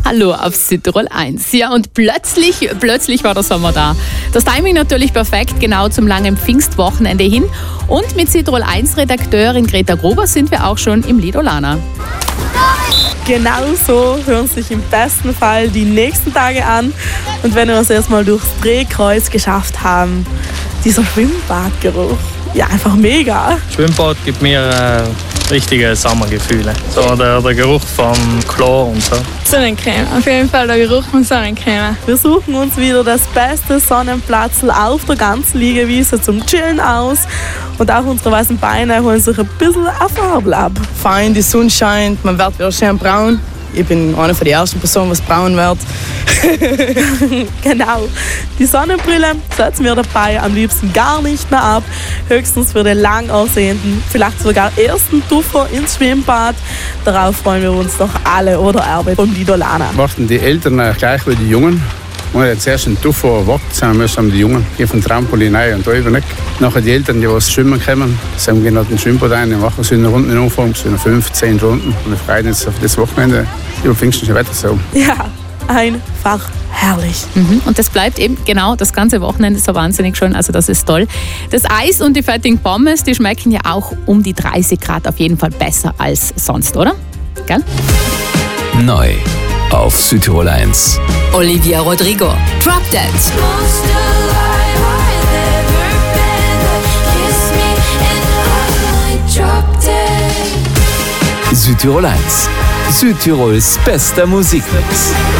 Hallo auf Südtirol 1. Ja, und plötzlich war der Sommer da. Das Timing natürlich perfekt, genau zum langen Pfingstwochenende hin. Und mit Südtirol 1 Redakteurin Greta Gruber sind wir auch schon im Lied Olana. Genau so hören sich im besten Fall die nächsten Tage an. Und wenn wir es erstmal durchs Drehkreuz geschafft haben, dieser Schwimmbadgeruch, ja, einfach mega. Schwimmbad gibt mir richtige Sommergefühle. So der Geruch vom Chlor und so. Sonnencreme, auf jeden Fall der Geruch von Sonnencreme. Wir suchen uns wieder das beste Sonnenplatzl auf der ganzen Liegewiese zum Chillen aus. Und auch unsere weißen Beine holen sich ein bisschen eine Farbe ab. Fein, die Sonne scheint, man wird wieder schön braun. Ich bin eine von den ersten Personen, die braun wird. Genau. Die Sonnenbrille setzen wir dabei am liebsten gar nicht mehr ab. Höchstens für den lang ersehnten, vielleicht sogar ersten Tuffer ins Schwimmbad. Darauf freuen wir uns doch alle, oder Erbe vom Lied Olana. Warten die Eltern gleich wie die Jungen. Und jetzt erst ein Tuffer warten, sind müssen die Jungen gehen vom Trampolin rein und da über nicht. Nachher die Eltern, die was schwimmen kommen, sie gehen nach dem Schwimmbad rein und machen so eine Runde in Umfang, so 5, 10 Runden. Und wir freuen uns auf das Wochenende über Pfingsten schon weiter so. Ja, einfach herrlich. Und das bleibt eben genau das ganze Wochenende so wahnsinnig schön, also das ist toll. Das Eis und die fettigen Pommes, die schmecken ja auch um die 30 Grad auf jeden Fall besser als sonst, oder? Gell? Neu auf Südtirol 1. Olivia Rodrigo, Drop Dead. Südtirol 1. Südtirols bester Musikmix.